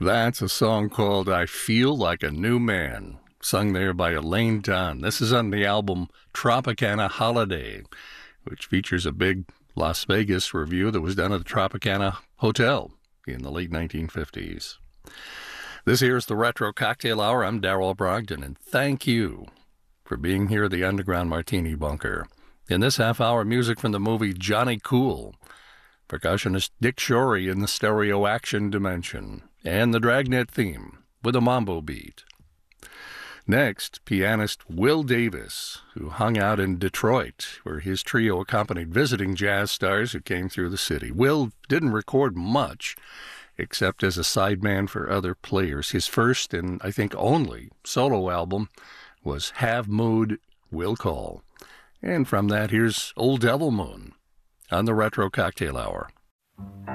That's a song called I Feel Like a New Man, sung there by Elaine Dunn. This is on the album Tropicana Holiday, which features a big Las Vegas review that was done at the Tropicana Hotel in the late 1950s. This here's the Retro Cocktail Hour. I'm Darrell Brogdon, and thank you for being here at the Underground Martini Bunker. In this half-hour, music from the movie Johnny Cool, percussionist Dick Shorey in the stereo action dimension, and the Dragnet theme with a mambo beat. Next, pianist Will Davis, who hung out in Detroit, where his trio accompanied visiting jazz stars who came through the city. Will didn't record much, except as a sideman for other players. His first and I think only solo album was Have Mood, Will Call. And from that, here's Old Devil Moon on the Retro Cocktail Hour.